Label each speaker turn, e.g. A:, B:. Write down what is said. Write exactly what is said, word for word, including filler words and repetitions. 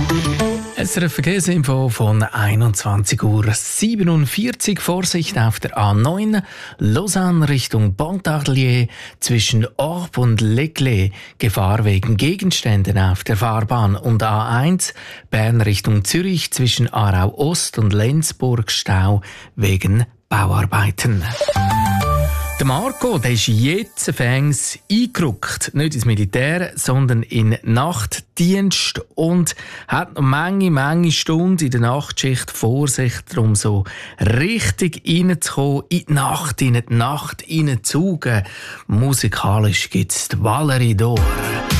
A: S R F Verkehrsinfo von einundzwanzig Uhr siebenundvierzig. Vorsicht auf der A neun, Lausanne Richtung Pontarlier zwischen Orb und Leclerc. Gefahr wegen Gegenständen auf der Fahrbahn. Und A eins, Bern Richtung Zürich zwischen Aarau Ost und Lenzburg Stau wegen Bauarbeiten. Der Marco, der ist jetzt fängs eingerückt. Nicht ins Militär, sondern in Nachtdienst und hat noch Menge, Menge Stunden in der Nachtschicht vor sich, darum so richtig reinzukommen, in die Nacht, in die Nacht reinzugen. Musikalisch gibt's die Valerie d'Or.